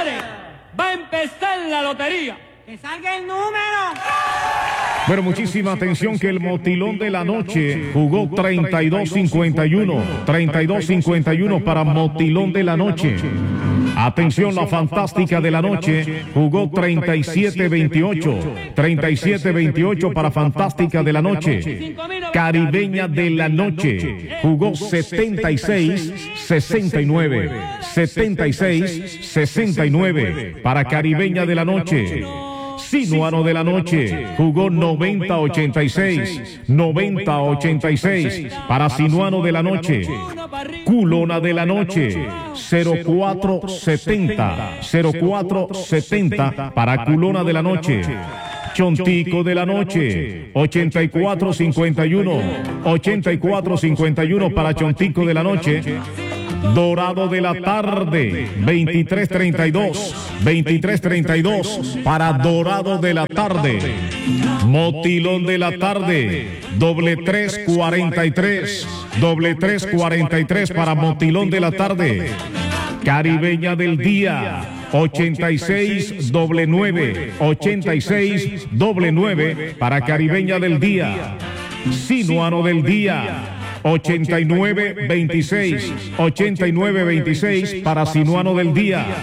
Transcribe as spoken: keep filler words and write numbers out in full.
señores, va a empezar la lotería. ¡Que salga el número! Bueno, muchísima atención que el motilón de la noche jugó treinta y dos cincuenta y uno. treinta y dos cincuenta y uno para motilón de la noche. Atención, la fantástica de la noche jugó treinta y siete veintiocho. treinta y siete veintiocho para fantástica de la noche. Caribeña de la noche jugó setenta y seis sesenta y nueve. setenta y seis sesenta y nueve para Caribeña de la noche. Sinuano de la noche jugó noventa ochenta y seis. noventa ochenta y seis para Sinuano de la noche. Culona de la noche cero cuatro setenta. cero cuatro setenta para Culona de la noche. Chontico de la noche ochenta y cuatro cincuenta y uno. ochenta y cuatro cincuenta y uno para Chontico de la noche. Dorado de la tarde veintitrés treinta y dos. veintitrés treinta y dos para Dorado de la tarde. Motilón de la tarde doble tres cuarenta y tres. doble tres cuarenta y tres para Motilón de la tarde. Caribeña del día ochenta y seis doble nueve. ochenta y seis doble nueve para Caribeña del día. Sinuano del día ochenta y nueve veintiséis. ochenta y nueve veintiséis para Sinuano del día.